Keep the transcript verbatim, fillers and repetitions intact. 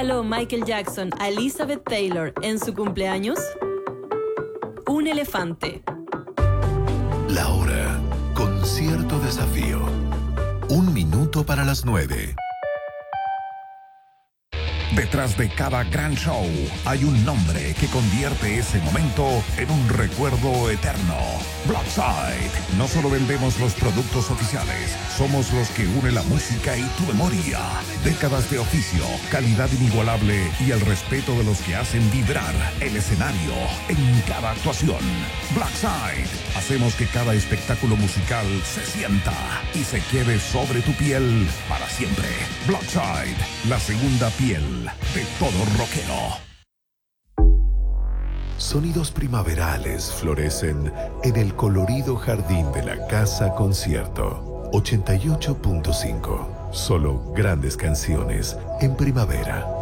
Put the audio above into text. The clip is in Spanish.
regaló Michael Jackson a Elizabeth Taylor en su cumpleaños? Un elefante. La hora con cierto desafío. Un minuto para las nueve. Detrás de cada gran show hay un nombre que convierte ese momento en un recuerdo eterno. Blackside. No solo vendemos los productos oficiales, somos los que une la música y tu memoria. Décadas de oficio, calidad inigualable y el respeto de los que hacen vibrar el escenario en cada actuación. Blackside. Hacemos que cada espectáculo musical se sienta y se quede sobre tu piel para siempre. Blackside, la segunda piel de todo rockero. Sonidos primaverales florecen en el colorido jardín de la Casa Concierto. ochenta y ocho punto cinco. Solo grandes canciones en primavera.